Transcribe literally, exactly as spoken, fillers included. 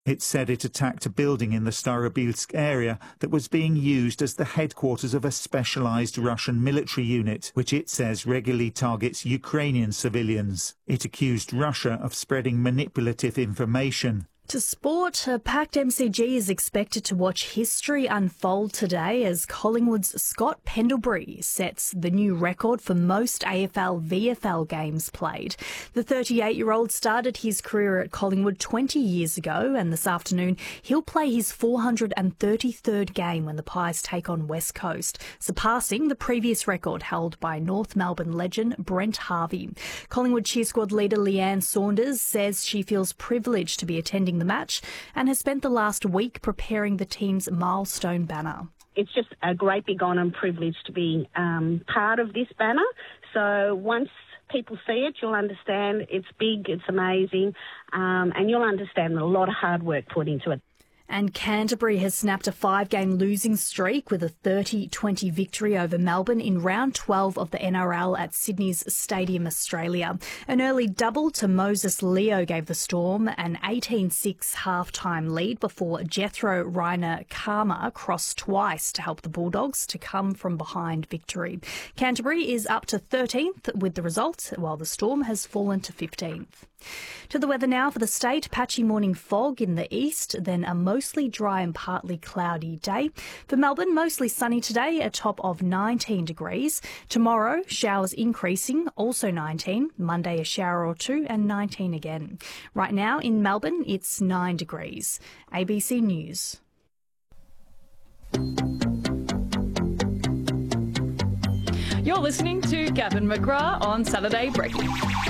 It said it attacked a building in the Starobilsk area that was being used as the headquarters of a specialised Russian military unit, which it says regularly targets Ukrainian civilians. It accused Russia of spreading manipulative information. To sport, a packed M C G is expected to watch history unfold today as Collingwood's Scott Pendlebury sets the new record for most A F L V F L games played. The thirty-eight-year-old started his career at Collingwood twenty years ago, and this afternoon he'll play his four hundred thirty-third game when the Pies take on West Coast, surpassing the previous record held by North Melbourne legend Brent Harvey. Collingwood cheer squad leader Leanne Saunders says she feels privileged to be attending the match and has spent the last week preparing the team's milestone banner. It's just a great big honour and privilege to be um, part of this banner. So once people see it, you'll understand it's big, it's amazing, um, and you'll understand a lot of hard work put into it. And Canterbury has snapped a five-game losing streak with a thirty twenty victory over Melbourne in round twelve of the N R L at Sydney's Stadium Australia. An early double to Moses Leo gave the Storm an eighteen six half-time lead before Jethro Reiner Karma crossed twice to help the Bulldogs to come from behind victory. Canterbury is up to thirteenth with the result, while the Storm has fallen to fifteenth. To the weather now for the state. Patchy morning fog in the east, then a mostly dry and partly cloudy day. For Melbourne, mostly sunny today, a top of nineteen degrees. Tomorrow, showers increasing, also nineteen. Monday, a shower or two, and nineteen again. Right now in Melbourne, it's nine degrees. A B C News. You're listening to Gavin McGrath on Saturday Breakfast.